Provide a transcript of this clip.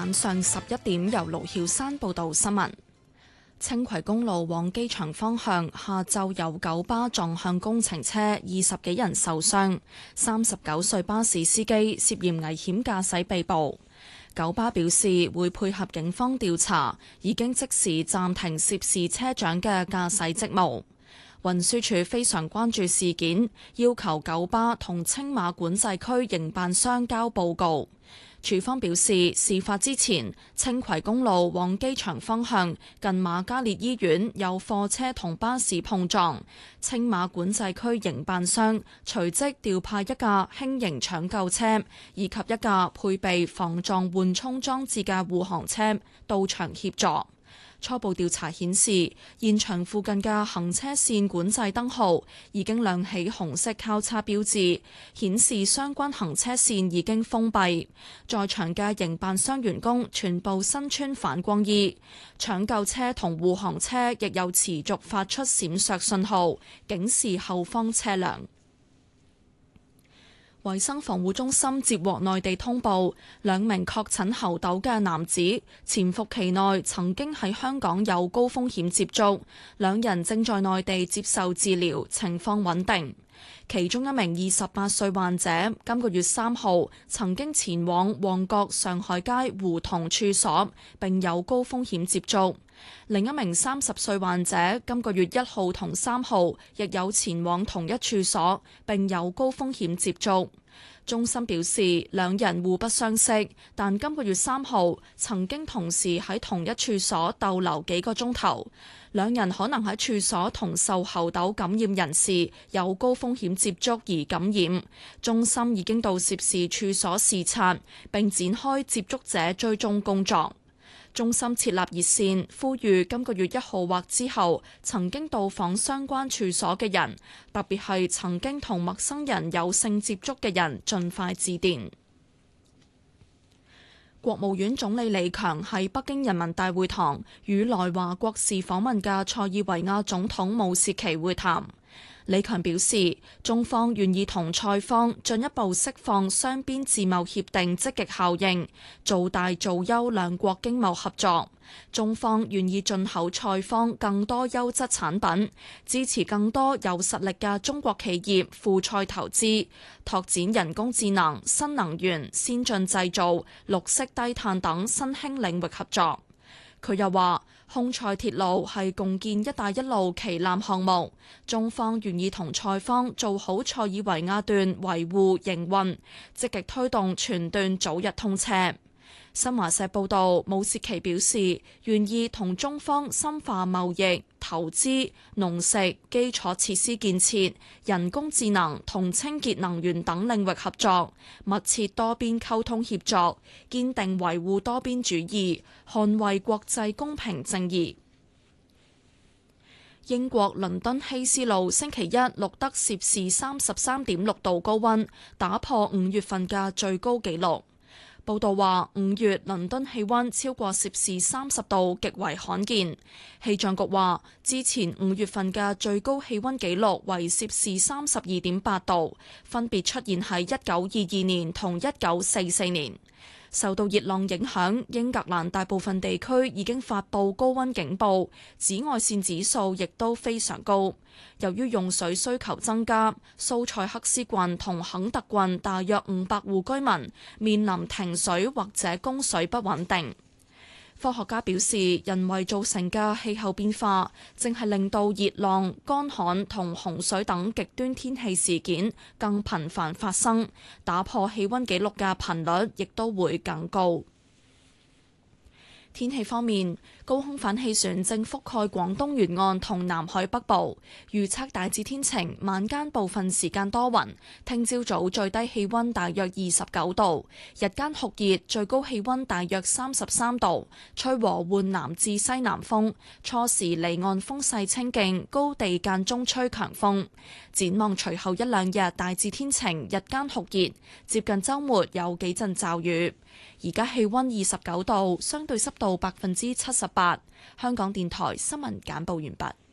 晚上11點，由盧曉山報道新聞。青葵公路往機場方向下晝有九巴撞向工程車，20幾人受傷。39歲巴士司機涉嫌危險駕駛被捕。九巴表示會配合警方調查，已經即時暫停涉事車長嘅駕駛職務。運輸署非常關注事件，要求九巴同青馬管制區營辦商交報告。署方表示，事發之前，青葵公路往機場方向近瑪嘉烈醫院有貨車同巴士碰撞，青馬管制區營辦商隨即調派一架輕型搶救車以及一架配備防撞緩衝裝置嘅護航車到場協助。初步調查顯示，現場附近嘅行車線管制燈號已經亮起紅色交叉標誌，顯示相關行車線已經封閉。在場嘅營辦商員工全部身穿反光衣，搶救車同護航車亦有持續發出閃爍信號，警示後方車輛。衛生防護中心接獲內地通報，2名確診猴痘嘅男子潛伏期內曾經喺香港有高風險接觸，2人正在內地接受治療，情況穩定。其中一名28歲患者今個月3號曾經前往旺角上海街胡同處所，並有高風險接觸。另一名30歲患者今個月1號同3號亦有前往同一處所，並有高風險接觸。中心表示，2人互不相識，但今個月3號曾經同時喺同一處所逗留幾個鐘頭。2人可能喺處所同受猴痘感染人士有高風險接觸而感染。中心已經到涉事處所視察，並展開接觸者追蹤工作。中心設立熱線，呼籲今個月1號或之後曾經到訪相關處所嘅人，特別係曾經同陌生人有性接觸嘅人，盡快致電。國務院總理李強喺北京人民大會堂與來華國事訪問嘅塞爾維亞總統武契奇會談。李強表示，中方願意同塞方進一步釋放雙邊自貿協定積極效應，做大做優兩國經貿合作。中方願意進口塞方更多優質產品，支持更多有實力嘅中國企業赴塞投資，拓展人工智能、新能源、先進製造、綠色低碳等新興領域合作。佢又話，匈塞鐵路係共建「一帶一路」旗艦項目，中方願意同塞方做好塞爾維亞段維護營運，積極推動全段早日通車。新華社報道，武契奇表示願意同中方深化貿易、投資、農食、基礎設施建設、人工智能同清潔能源等領域合作，密切多邊溝通協作，堅定維護多邊主義，捍衛國際公平正義。英國倫敦希斯路星期一錄得攝氏33.6度高溫，打破5月份嘅最高紀錄。報道話，5月倫敦氣溫超過攝氏30度極為罕見。氣象局話，之前5月份嘅最高氣溫紀錄為攝氏32.8度，分別出現喺1922年同1944年。受到熱浪影響，英格蘭大部分地區已經發布高溫警報，紫外線指數亦都非常高。由於用水需求增加，蘇塞克斯郡同肯特郡大約500戶居民面臨停水或者供水不穩定。科學家表示，人為造成嘅氣候變化正係令到熱浪、乾旱同洪水等極端天氣事件更頻繁發生，打破氣溫紀錄嘅頻率亦都會更高。天氣方面，高空反氣旋正覆蓋廣東沿岸同南海北部，預測大致天晴，晚間部分時間多雲。聽朝早最低氣溫大約29度，日間酷熱，最高氣溫大約33度，吹和緩南至西南風，初時離岸風勢清勁，高地間中吹強風。展望隨後一兩日大致天晴，日間酷熱，接近週末有幾陣驟雨。而家氣溫29度，相對濕度78%。香港電台新聞簡報完畢。